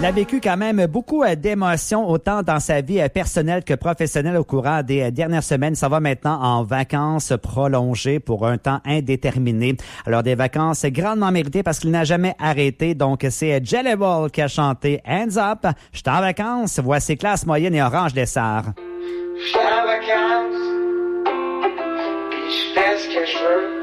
Il a vécu quand même beaucoup d'émotions, autant dans sa vie personnelle que professionnelle au courant des dernières semaines. Ça va maintenant en vacances prolongées pour un temps indéterminé. Alors, des vacances grandement méritées parce qu'il n'a jamais arrêté. Donc, c'est Jelly Roll qui a chanté Hands Up. Je suis en vacances. Voici Classe Moyenne et Orange Dessert. Je suis en vacances, puis je fais ce que je veux.